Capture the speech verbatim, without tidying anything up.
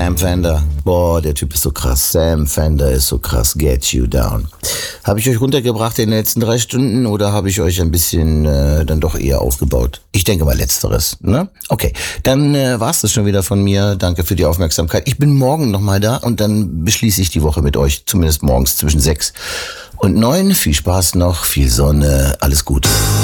Sam Fender. Boah, der Typ ist so krass. Sam Fender ist so krass. Get You Down. Habe ich euch runtergebracht in den letzten drei Stunden oder habe ich euch ein bisschen äh, dann doch eher aufgebaut? Ich denke mal letzteres, ne? Okay, dann äh, war's das schon wieder von mir. Danke für die Aufmerksamkeit. Ich bin morgen nochmal da und dann beschließe ich die Woche mit euch. Zumindest morgens zwischen sechs und neun. Viel Spaß noch, viel Sonne, alles Gute.